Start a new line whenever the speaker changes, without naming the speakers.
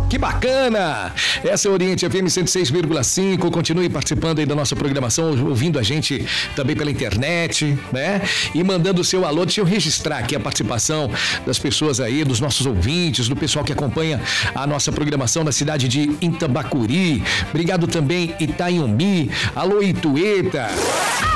Que bacana! Essa é a Oriente FM 106,5. Continue participando aí da nossa programação, ouvindo a gente também pela internet, né? E mandando o seu alô. Deixa eu registrar aqui a participação das pessoas aí, dos nossos ouvintes, do pessoal que acompanha a nossa programação na cidade de Itabacuri. Obrigado também, Itaiumi. Alô, Itueta.